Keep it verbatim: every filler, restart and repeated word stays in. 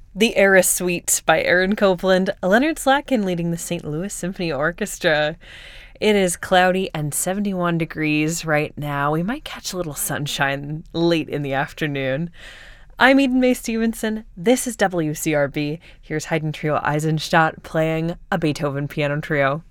The Eras Suite by Aaron Copland, Leonard Slatkin leading the Saint Louis Symphony Orchestra. It is cloudy and seventy-one degrees right now. We might catch a little sunshine late in the afternoon. I'm Eden Mae Stevenson. This is W C R B. Here's Haydn Trio Eisenstadt playing a Beethoven piano trio.